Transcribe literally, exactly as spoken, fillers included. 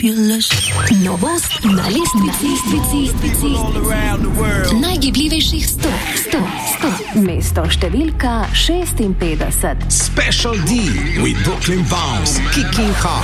Novost na lestvici najgibljivejših sto, sto, sto. Mesto številka šestinpetdeset. Special D with Brooklyn Bounce, Kicking Hard.